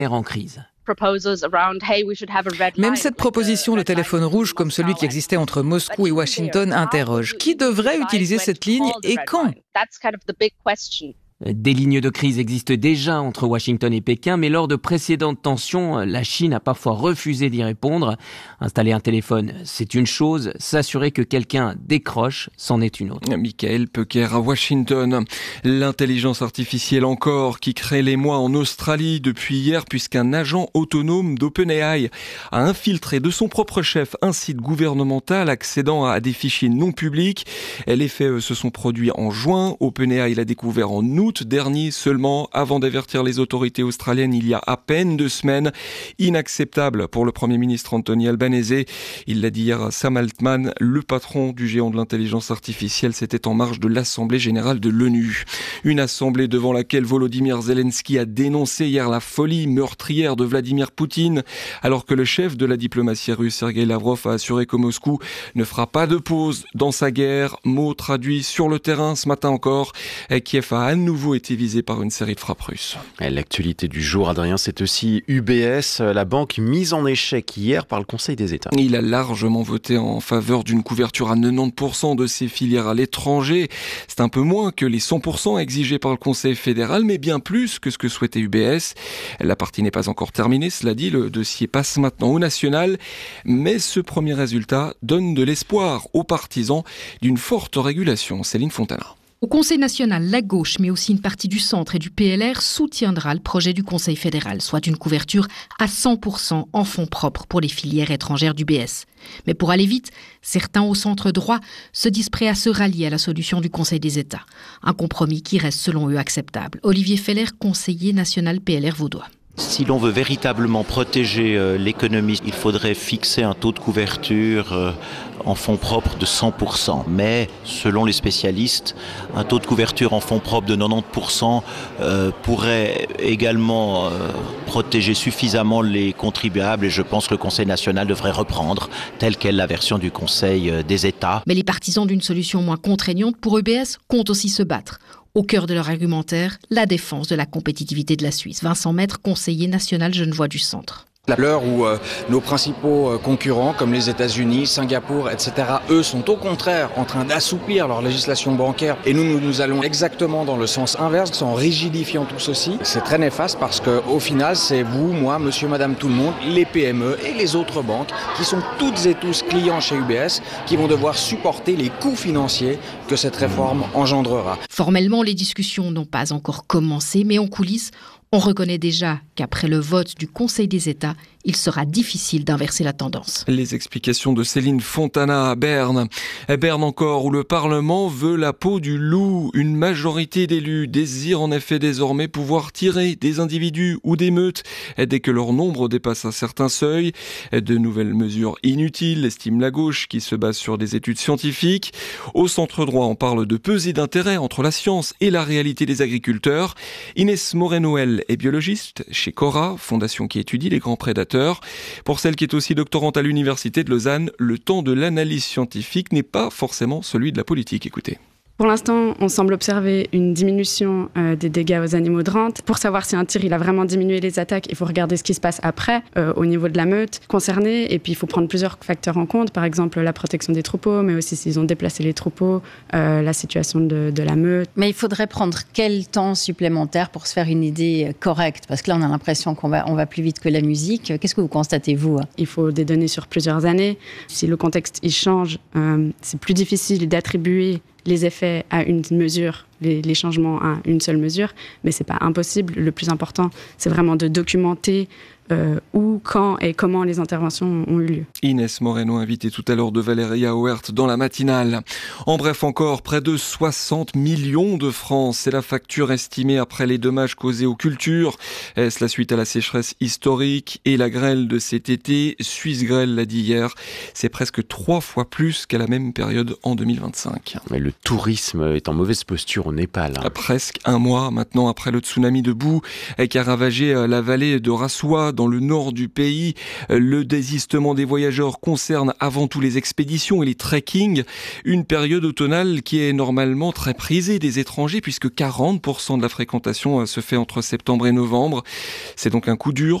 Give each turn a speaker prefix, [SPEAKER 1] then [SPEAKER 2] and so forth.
[SPEAKER 1] en crise.
[SPEAKER 2] Même cette proposition de téléphone rouge comme celui qui existait entre Moscou et Washington interroge. Qui devrait utiliser cette ligne et quand ?
[SPEAKER 1] Des lignes de crise existent déjà entre Washington et Pékin, mais lors de précédentes tensions, la Chine a parfois refusé d'y répondre. Installer un téléphone, c'est une chose. S'assurer que quelqu'un décroche, c'en est une autre.
[SPEAKER 3] Michael Pecker à Washington. L'intelligence artificielle encore qui crée l'émoi en Australie depuis hier puisqu'un agent autonome d'OpenAI a infiltré de son propre chef un site gouvernemental accédant à des fichiers non publics. Les faits se sont produits en juin. OpenAI l'a découvert en août dernier seulement, avant d'avertir les autorités australiennes il y a à peine 2 semaines. Inacceptable pour le Premier ministre Anthony Albanese. Il l'a dit hier à Sam Altman, le patron du géant de l'intelligence artificielle. C'était en marge de l'Assemblée générale de l'ONU. Une assemblée devant laquelle Volodymyr Zelensky a dénoncé hier la folie meurtrière de Vladimir Poutine, alors que le chef de la diplomatie russe, Sergei Lavrov, a assuré que Moscou ne fera pas de pause dans sa guerre. Mot traduit sur le terrain ce matin encore. Kiev a à nouveau été visé par une série de frappes russes.
[SPEAKER 4] L'actualité du jour, Adrien, c'est aussi UBS, la banque mise en échec hier par le Conseil des États.
[SPEAKER 3] Il a largement voté en faveur d'une couverture à 90% de ses filières à l'étranger. C'est un peu moins que les 100% exigés par le Conseil fédéral, mais bien plus que ce que souhaitait UBS. La partie n'est pas encore terminée, cela dit, le dossier passe maintenant au national, mais ce premier résultat donne de l'espoir aux partisans d'une forte régulation. Céline Fontana.
[SPEAKER 5] Au Conseil national, la gauche, mais aussi une partie du centre et du PLR soutiendra le projet du Conseil fédéral, soit une couverture à 100% en fonds propres pour les filières étrangères d'UBS. Mais pour aller vite, certains au centre droit se disent prêts à se rallier à la solution du Conseil des États. Un compromis qui reste selon eux acceptable. Olivier Feller, conseiller national PLR vaudois.
[SPEAKER 6] Si l'on veut véritablement protéger l'économie, il faudrait fixer un taux de couverture en fonds propres de 100%. Mais selon les spécialistes, un taux de couverture en fonds propres de 90% pourrait également protéger suffisamment les contribuables. Et je pense que le Conseil national devrait reprendre telle qu'est la version du Conseil des États.
[SPEAKER 5] Mais les partisans d'une solution moins contraignante pour UBS comptent aussi se battre. Au cœur de leur argumentaire, la défense de la compétitivité de la Suisse. Vincent Maître, conseiller national genevois du Centre.
[SPEAKER 7] À l'heure où nos principaux concurrents, comme les États-Unis, Singapour, etc., eux sont au contraire en train d'assouplir leur législation bancaire et nous allons exactement dans le sens inverse, en rigidifiant tout ceci. C'est très néfaste parce qu'au final, c'est vous, moi, monsieur, madame, tout le monde, les PME et les autres banques qui sont toutes et tous clients chez UBS qui vont devoir supporter les coûts financiers que cette réforme engendrera.
[SPEAKER 5] Formellement, les discussions n'ont pas encore commencé, mais en coulisses, on reconnaît déjà qu'après le vote du Conseil des États, il sera difficile d'inverser la tendance.
[SPEAKER 3] Les explications de Céline Fontana à Berne. À Berne encore, où le Parlement veut la peau du loup. Une majorité d'élus désire en effet désormais pouvoir tirer des individus ou des meutes dès que leur nombre dépasse un certain seuil. De nouvelles mesures inutiles, estime la gauche, qui se base sur des études scientifiques. Au centre droit, on parle de pesée d'intérêt entre la science et la réalité des agriculteurs. Inès Morenoël est biologiste chez Cora, fondation qui étudie les grands prédateurs. Pour celle qui est aussi doctorante à l'Université de Lausanne, le temps de l'analyse scientifique n'est pas forcément celui de la politique. Écoutez.
[SPEAKER 8] Pour l'instant, on semble observer une diminution des dégâts aux animaux de rente. Pour savoir si un tir il a vraiment diminué les attaques, il faut regarder ce qui se passe après, au niveau de la meute concernée. Et puis, il faut prendre plusieurs facteurs en compte. Par exemple, la protection des troupeaux, mais aussi s'ils ont déplacé les troupeaux, la situation de la meute.
[SPEAKER 9] Mais il faudrait prendre quel temps supplémentaire pour se faire une idée correcte ? Parce que là, on a l'impression qu'on va plus vite que la musique. Qu'est-ce que vous constatez, vous ?
[SPEAKER 8] Il faut des données sur plusieurs années. Si le contexte il change, c'est plus difficile d'attribuer les effets à une mesure, les changements à une seule mesure, mais c'est pas impossible. Le plus important, c'est vraiment de documenter où, quand et comment les interventions ont eu lieu.
[SPEAKER 3] Inès Moreno, invitée tout à l'heure de Valéria Auert dans la matinale. En bref encore, près de 60 millions de francs, c'est la facture estimée après les dommages causés aux cultures. Est-ce la suite à la sécheresse historique et la grêle de cet été ? Suisse Grêle l'a dit hier, c'est presque 3 fois plus qu'à la même période en 2025.
[SPEAKER 4] Mais le tourisme est en mauvaise posture au Népal.
[SPEAKER 3] Presque un mois maintenant après le tsunami de boue qui a ravagé la vallée de Rasua dans le nord du pays. Le désistement des voyageurs concerne avant tout les expéditions et les trekking, une période automnale qui est normalement très prisée des étrangers puisque 40% de la fréquentation se fait entre septembre et novembre. C'est donc un coup dur